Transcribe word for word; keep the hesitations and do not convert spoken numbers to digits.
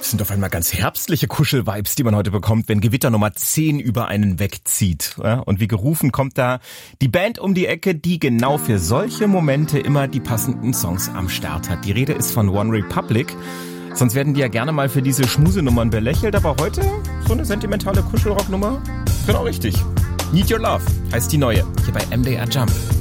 Das sind auf einmal ganz herbstliche Kuschel-Vibes, die man heute bekommt, wenn Gewitter Nummer zehn über einen wegzieht. Ja, und wie gerufen kommt da die Band um die Ecke, die genau für solche Momente immer die passenden Songs am Start hat. Die Rede ist von One Republic. Sonst werden die ja gerne mal für diese Schmusenummern belächelt, aber heute so eine sentimentale Kuschelrocknummer? Genau richtig. Need Your Love heißt die neue, hier bei M D R Jump.